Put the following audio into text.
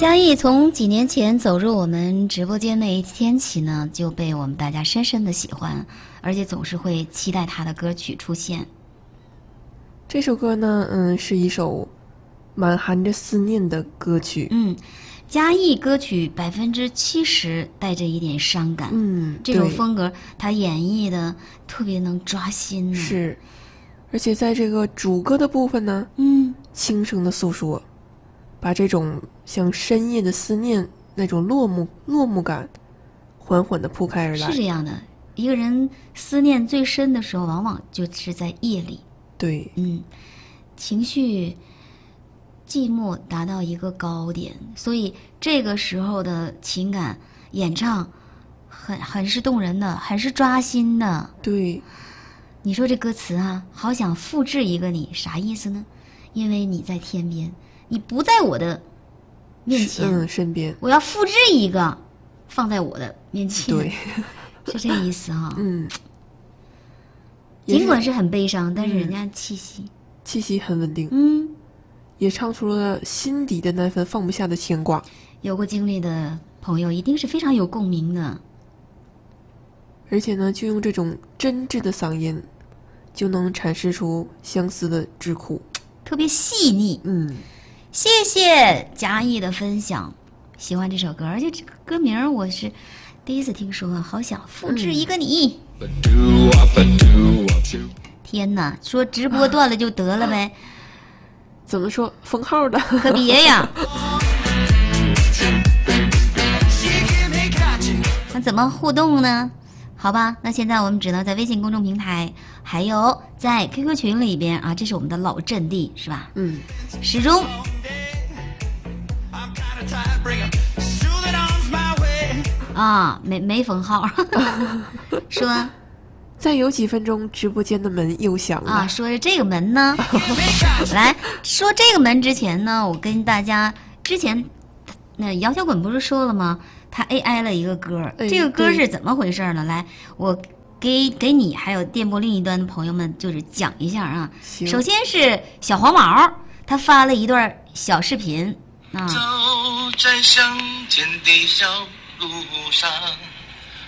嘉义从几年前走入我们直播间那一天起呢，就被我们大家深深的喜欢，而且总是会期待他的歌曲出现。 这首歌呢，是一首满含着思念的歌曲。 嘉义歌曲70%带着一点伤感。这种风格他演绎的特别能抓心呢。 是，而且在这个主歌的部分呢，轻声的诉说，把这种像深夜的思念那种落寞感缓缓的铺开而来。 是这样的，一个人思念最深的时候往往就是在夜里。 对， 情绪寂寞达到一个高点，所以这个时候的情感演唱很是动人的，很是抓心的。 对， 你说这歌词啊，好想复制一个你，啥意思呢？因为你在天边，你不在我的面前， 身边， 我要复制一个放在我的面前。 对， 是这意思哈。尽管是很悲伤，但是人家气息很稳定。也唱出了心底的那份放不下的牵挂。 有过经历的朋友一定是非常有共鸣的。 而且呢，就用这种真挚的嗓音，就能阐释出相思的之苦， 特别细腻。谢谢嘉义的分享，喜欢这首歌，而且这个歌名我是第一次听说，好想复制一个你。天哪，说直播断了就得了呗。 怎么说封号的？ 可别呀！那怎么互动呢？好吧，那现在我们只能在微信公众平台，还有在 QQ 群里边啊，这是我们的老阵地，是吧？始终。啊，没封号。说。 再有几分钟，直播间的门又响了啊！说这个门呢，来说这个门之前呢，我跟大家之前那姚小滚不是说了吗？他 AI 了一个歌，这个歌是怎么回事呢？来，我给你还有电波另一端的朋友们就是讲一下啊。首先是小黄毛，他发了一段小视频啊。 走在乡间的小路上。